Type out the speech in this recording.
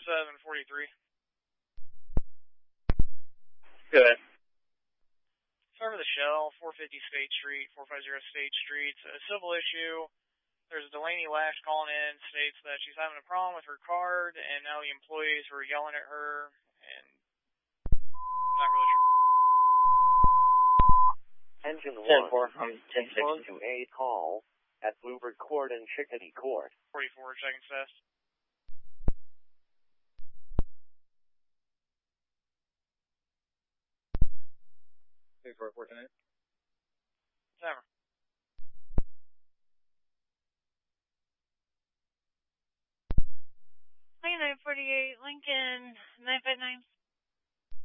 743. Good. Sorry for the shell, 450 State Street, 450 State Street. It's a civil issue. There's a Delaney Lash calling in, states that she's having a problem with her card, and now the employees were yelling at her, and I'm not really sure. Engine 10-4, 1, 10-6. respond to a call at Bluebird Court and Chickadee Court. 44 seconds fast. For 49. Timer. 2948 Lincoln 959.